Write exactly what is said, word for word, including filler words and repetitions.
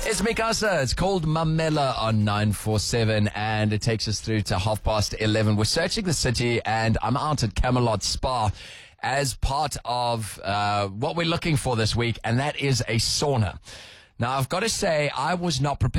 It's Mikasa. It's called Mamela on nine four seven, and it takes us through to half past eleven. We're searching the city, and I'm out at Camelot Spa as part of uh, what we're looking for this week, and that is a sauna. Now, I've got to say, I was not prepared.